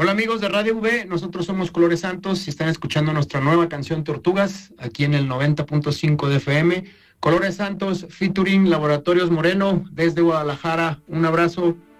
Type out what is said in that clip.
Hola amigos de Radio V, nosotros somos Colores Santos y están escuchando nuestra nueva canción Tortugas aquí en el 90.5 de FM. Colores Santos featuring Laboratorios Moreno desde Guadalajara. Un abrazo.